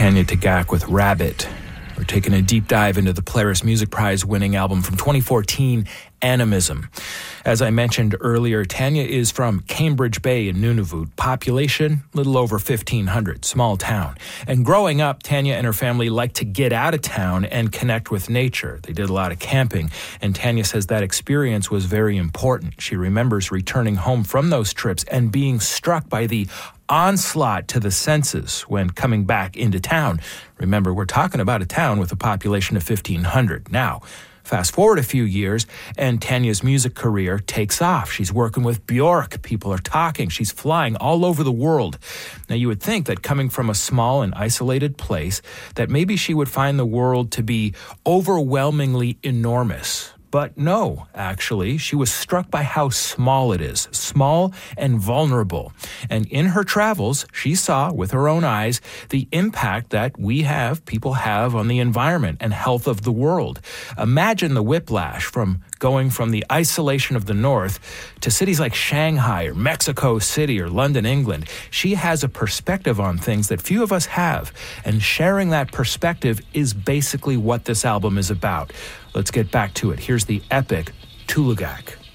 Tanya Tagaq with Rabbit. We're taking a deep dive into the Polaris Music Prize winning album from 2014, Animism. As I mentioned earlier, Tanya is from Cambridge Bay in Nunavut. Population, little over 1,500, small town. And growing up, Tanya and her family liked to get out of town and connect with nature. They did a lot of camping, and Tanya says that experience was very important. She remembers returning home from those trips and being struck by the onslaught to the senses when coming back into town. Remember, we're talking about a town with a population of 1,500. Now, fast forward a few years, and Tanya's music career takes off. She's working with Bjork. People are talking. She's flying all over the world. Now, you would think that coming from a small and isolated place, that maybe she would find the world to be overwhelmingly enormous. But no, actually, she was struck by how small it is, small and vulnerable. And in her travels, she saw with her own eyes the impact that people have on the environment and health of the world. Imagine the whiplash from going from the isolation of the North to cities like Shanghai or Mexico City or London, England. She has a perspective on things that few of us have, and sharing that perspective is basically what this album is about. Let's get back to it. Here's the epic Tulugak.